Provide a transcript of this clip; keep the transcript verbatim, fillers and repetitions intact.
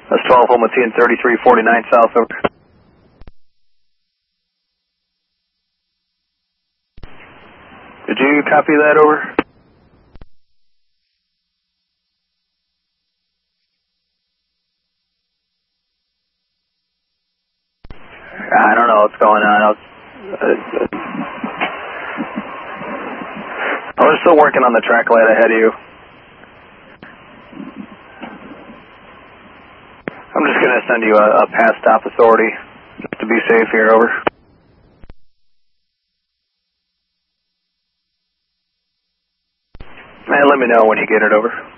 That's twelve, Home T N thirty-three forty-nine south, over. Did you copy that, over? I don't know what's going on. I was, uh, I was still working on the track light ahead of you. I'm just going to send you a, a pass stop authority just to be safe here, over. Man, let me know when you get it, over.